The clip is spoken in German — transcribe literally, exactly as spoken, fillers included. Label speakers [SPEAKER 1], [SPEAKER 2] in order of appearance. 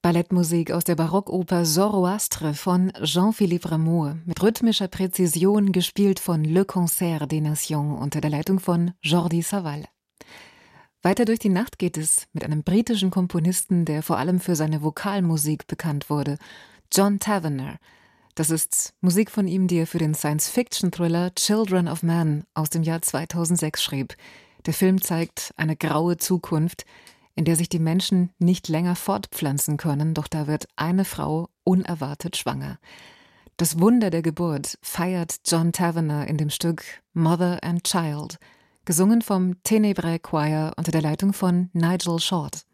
[SPEAKER 1] Ballettmusik aus der Barockoper Zoroastre von Jean-Philippe Rameau, mit rhythmischer Präzision gespielt von Le Concert des Nations unter der Leitung von Jordi Savall. Weiter durch die Nacht geht es mit einem britischen Komponisten, der vor allem für seine Vokalmusik bekannt wurde, John Tavener. Das ist Musik von ihm, die er für den Science-Fiction-Thriller Children of Men aus dem Jahr zweitausendsechs schrieb. Der Film zeigt eine graue Zukunft, in der sich die Menschen nicht länger fortpflanzen können, doch da wird eine Frau unerwartet schwanger. Das Wunder der Geburt feiert John Tavener in dem Stück Mother and Child, gesungen vom Tenebrae Choir unter der Leitung von Nigel Short.